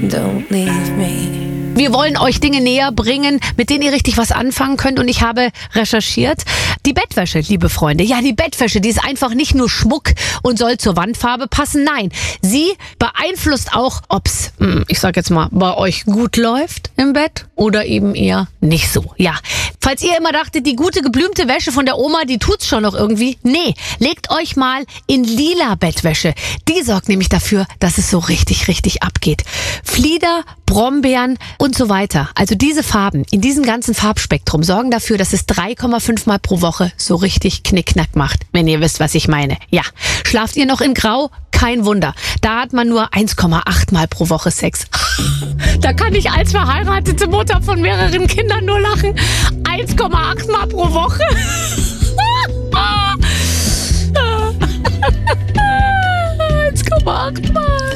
don't leave me. Wir wollen euch Dinge näher bringen, mit denen ihr richtig was anfangen könnt. Und ich habe recherchiert. Die Bettwäsche, liebe Freunde. Ja, die Bettwäsche, die ist einfach nicht nur Schmuck und soll zur Wandfarbe passen. Nein, sie beeinflusst auch, ob's, ich sag jetzt mal, bei euch gut läuft im Bett oder eben eher nicht so. Ja, falls ihr immer dachtet, die gute geblümte Wäsche von der Oma, die tut's schon noch irgendwie. Nee, legt euch mal in lila Bettwäsche. Die sorgt nämlich dafür, dass es so richtig, richtig abgeht. Flieder, Brombeeren und so weiter. Also diese Farben in diesem ganzen Farbspektrum sorgen dafür, dass es 3,5 Mal pro Woche so richtig Knickknack macht, wenn ihr wisst, was ich meine. Ja, schlaft ihr noch in Grau? Kein Wunder. Da hat man nur 1,8 Mal pro Woche Sex. Da kann ich als verheiratete Mutter von mehreren Kindern nur lachen. 1,8 Mal pro Woche. 1,8 Mal.